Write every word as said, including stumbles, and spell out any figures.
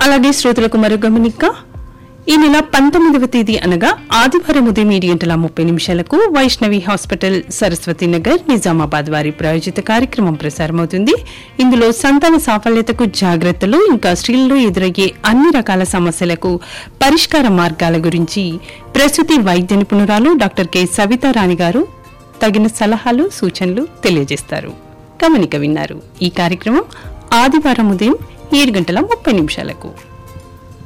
అలాగే శ్రోతలకు మరో గమనిక, ఈ నెల పంతొమ్మిదవ తేదీ అనగా ఆదివారం ఉదయం ఏడు గంటల ముప్పై నిమిషాలకు వైష్ణవి హాస్పిటల్ సరస్వతి నగర్ నిజామాబాద్ వారి ప్రాయోజిత కార్యక్రమం ప్రసారమవుతుంది. ఇందులో సంతాన సాఫల్యతకు జాగ్రత్తలు, ఇంకా స్త్రీల్లో ఎదురయ్యే అన్ని రకాల సమస్యలకు పరిష్కార మార్గాల గురించి ప్రసూతి వైద్య నిపుణురాలు డాక్టర్ కె సవితారాణి గారు తగిన సలహాలు సూచనలు తెలియజేస్తారు. గమనిక విన్నారు. ఈ కార్యక్రమం ఆదివారం ఉదయం ఏడు గంటల ముప్పై నిమిషాలకు.